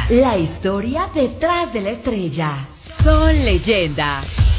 La historia detrás de la estrella. Son leyenda.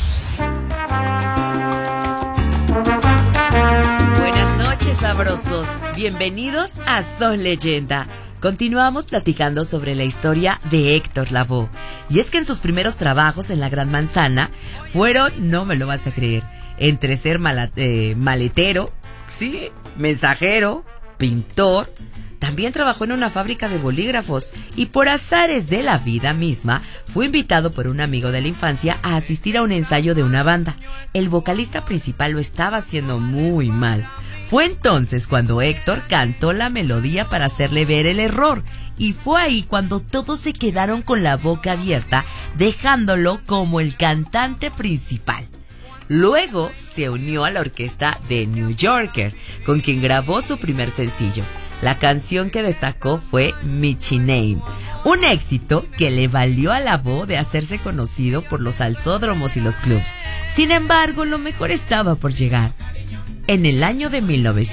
Buenas noches, sabrosos. Bienvenidos a Son Leyenda. Continuamos platicando sobre la historia de Héctor Lavoe. Y es que en sus primeros trabajos en la Gran Manzana fueron, no me lo vas a creer, entre ser maletero, sí, mensajero, pintor. También trabajó en una fábrica de bolígrafos y por azares de la vida misma fue invitado por un amigo de la infancia a asistir a un ensayo de una banda. El vocalista principal lo estaba haciendo muy mal. Fue entonces cuando Héctor cantó la melodía para hacerle ver el error y fue ahí cuando todos se quedaron con la boca abierta, dejándolo como el cantante principal. Luego se unió a la orquesta de New Yorker, con quien grabó su primer sencillo. La canción que destacó fue Michi Name, un éxito que le valió a Lavoe de hacerse conocido por los salsódromos y los clubs. Sin embargo, lo mejor estaba por llegar. En el año de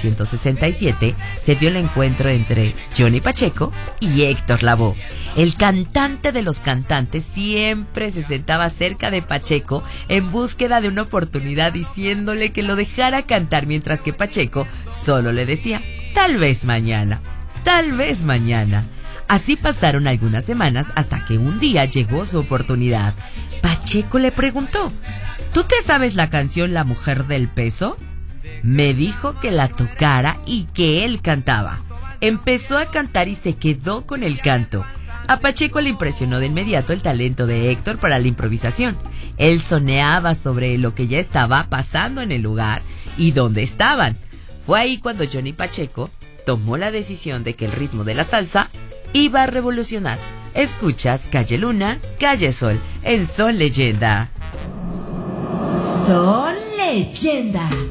1967 se dio el encuentro entre Johnny Pacheco y Héctor Lavoe. El cantante de los cantantes siempre se sentaba cerca de Pacheco en búsqueda de una oportunidad, diciéndole que lo dejara cantar, mientras que Pacheco solo le decía: tal vez mañana, tal vez mañana. Así pasaron algunas semanas hasta que un día llegó su oportunidad. Pacheco le preguntó: ¿tú te sabes la canción La Mujer del Peso? Me dijo que la tocara y que él cantaba. Empezó a cantar y se quedó con el canto. A Pacheco le impresionó de inmediato el talento de Héctor para la improvisación. Él soñaba sobre lo que ya estaba pasando en el lugar y dónde estaban. Fue ahí cuando Johnny Pacheco tomó la decisión de que el ritmo de la salsa iba a revolucionar. Escuchas Calle Luna, Calle Sol, en Son Leyenda. Son Leyenda.